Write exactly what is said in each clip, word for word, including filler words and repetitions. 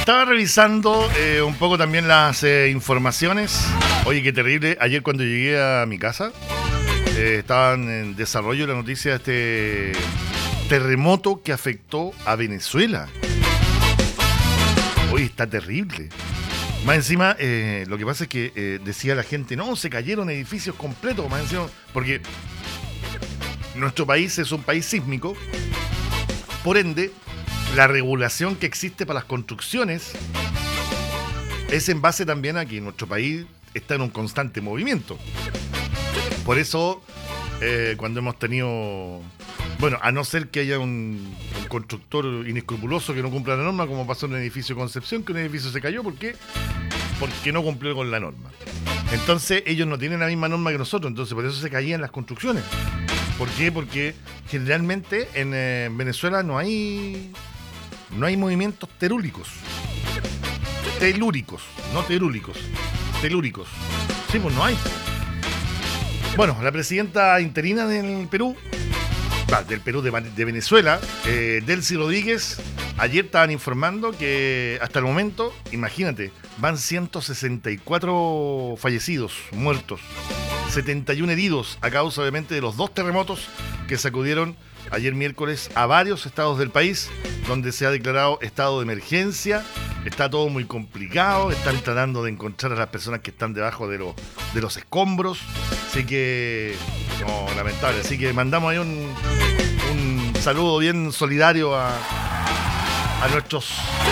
Estaba revisando eh, un poco también las eh, informaciones. Oye, qué terrible. Ayer cuando llegué a mi casa, eh, estaban en desarrollo la noticia de este terremoto que afectó a Venezuela. Oye, está terrible. Más encima, eh, lo que pasa es que eh, decía la gente, no, se cayeron edificios completos. Más encima, porque nuestro país es un país sísmico. Por ende, la regulación que existe para las construcciones es en base también a que nuestro país está en un constante movimiento. Por eso, eh, cuando hemos tenido... Bueno, a no ser que haya un, un constructor inescrupuloso que no cumpla la norma, como pasó en el edificio Concepción, que un edificio se cayó, ¿por qué? Porque no cumplió con la norma. Entonces, ellos no tienen la misma norma que nosotros, entonces por eso se caían las construcciones. ¿Por qué? Porque generalmente en eh, Venezuela no hay... No hay movimientos terúlicos. Telúricos, no terúlicos. Telúricos. Sí, pues no hay. Bueno, la presidenta interina del Perú, va, del Perú, de, de Venezuela, eh, Delcy Rodríguez, ayer estaban informando que hasta el momento, imagínate, van ciento sesenta y cuatro fallecidos, muertos, setenta y uno heridos a causa obviamente de los dos terremotos que sacudieron ayer miércoles a varios estados del país, donde se ha declarado estado de emergencia. Está todo muy complicado, están tratando de encontrar a las personas que están debajo de, lo, de los escombros. Así que, no, lamentable. Así que mandamos ahí un, un saludo bien solidario a, a nuestros,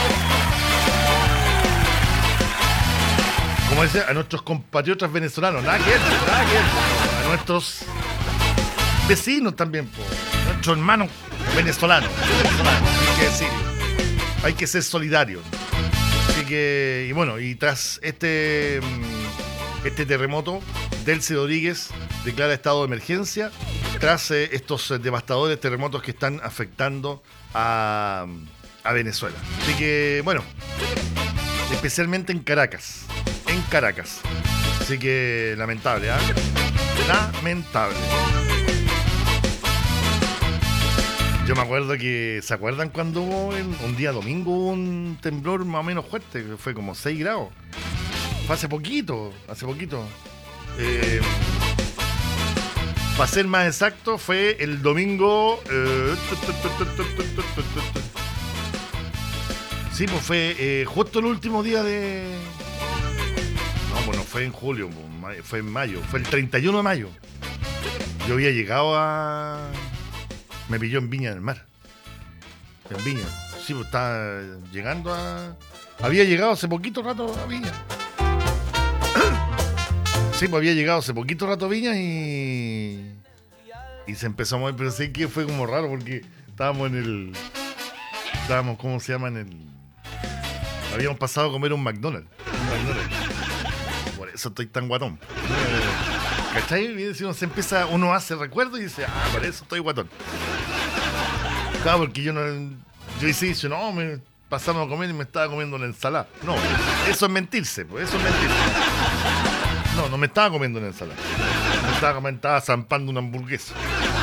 como dice, a nuestros compatriotas venezolanos. Nada que ver, nada que ver. A nuestros vecinos también, po. Nuestros hermanos venezolanos. venezolanos. Hay que decirlo. Hay que ser solidarios. Así que, y bueno, y tras este, este terremoto, Delcy Rodríguez declara estado de emergencia tras eh, estos eh, devastadores terremotos que están afectando a, a Venezuela. Así que, bueno, especialmente en Caracas. En Caracas. Así que, lamentable, ¿ah? ¿eh? Lamentable. Yo me acuerdo que, ¿se acuerdan cuando hubo en, un día domingo hubo un temblor más o menos fuerte? Que fue como seis grados. Fue hace poquito, hace poquito. Eh, para ser más exacto, fue el domingo... Eh, sí, pues fue eh, justo el último día de... No, bueno, fue en julio, fue en mayo, fue el treinta y uno de mayo. Yo había llegado a... Me pilló en Viña del Mar. En Viña. Sí, pues estaba llegando a... Había llegado hace poquito rato a Viña. Sí, pues había llegado hace poquito rato a Viña y... Y se empezó a mover, pero sé que fue como raro porque estábamos en el... Estábamos, ¿cómo se llama? En el... Habíamos pasado a comer un McDonald's. Un McDonald's. Por eso estoy tan guatón. ¿Cachai? Y si uno se empieza, uno hace recuerdo y dice, ah, por eso estoy guatón. Claro, porque yo no, yo hice eso, no, me pasaron a comer y me estaba comiendo una ensalada. No, eso es mentirse, pues, eso es mentirse. No, no me estaba comiendo una ensalada. Me estaba, me estaba zampando una hamburguesa.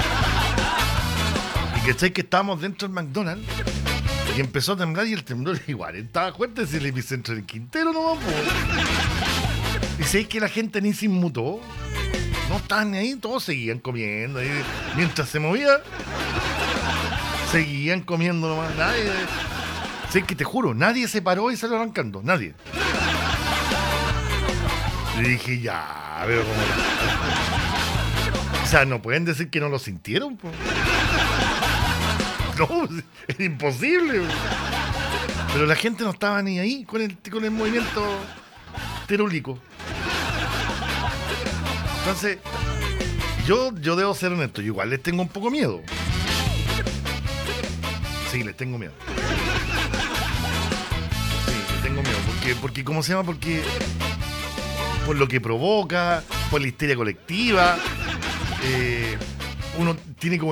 Y ¿cachai? Que estábamos dentro del McDonald's y empezó a temblar y el temblor igual. Estaba fuerte, si el epicentro del Quintero, no, pues. Y sé que la gente ni se inmutó. No estaban ni ahí, todos seguían comiendo. Ahí, mientras se movía, seguían comiendo nomás. Nadie. Sé que te juro, nadie se paró y salió arrancando. Nadie. Y dije, ya, veo cómo. O sea, no pueden decir que no lo sintieron, po. No, es imposible. Pero la gente no estaba ni ahí con el, con el movimiento terúlico. Entonces, yo, yo debo ser honesto, yo igual les tengo un poco miedo. Sí, les tengo miedo. Sí, les tengo miedo. Porque, porque, ¿cómo se llama? Porque por lo que provoca, por la histeria colectiva, eh, uno tiene como